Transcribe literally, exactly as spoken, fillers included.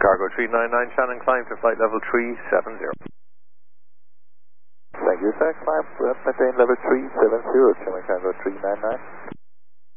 Cargo three nine nine, Shannon, climb to flight level three seven zero. Thank you, sir. Climb, uh, maintain level three seven zero, Shannon Cargo three nine nine.